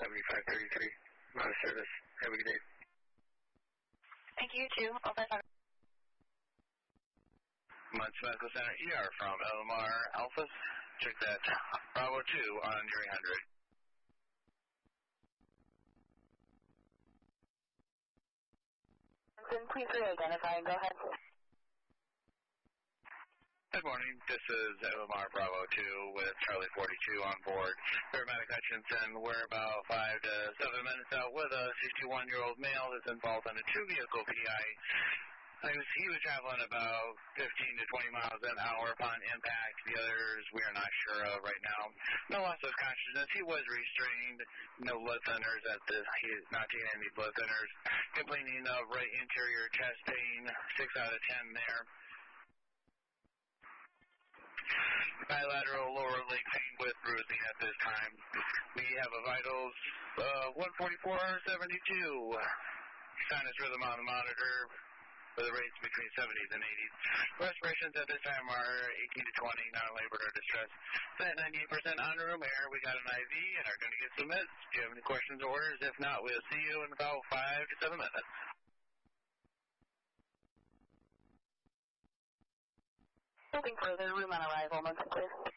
7533. Out of service. Have a good day. Thank you, too. Over. Munch Medical Center ER from Elmar Alpha. Check that. Bravo 2 on your 800. Please re-identify and go ahead. Good morning. This is Elmar Bravo 2 with Charlie 42 on board. Paramedic Hutchinson, we're about 5 to 7 minutes out with a 61-year-old male that's involved in a two-vehicle PI. He was traveling about 15 to 20 miles an hour upon impact. The others we are not sure of right now. No loss of consciousness. He was restrained. No blood thinners at this. He is not taking any blood thinners. Complaining of right interior chest pain. 6 out of 10 there. Bilateral lower leg pain with bruising at this time. We have a vitals 144/72. Sinus rhythm on the monitor with the rates between 70s and 80s. Respirations at this time are 18 to 20, non-labored or distressed. At 98% on room air, we got an IV and are going to get some meds. Do you have any questions or orders? If not, we'll see you in about 5 to 7 minutes. Nothing further. Room on arrival. Munch, please.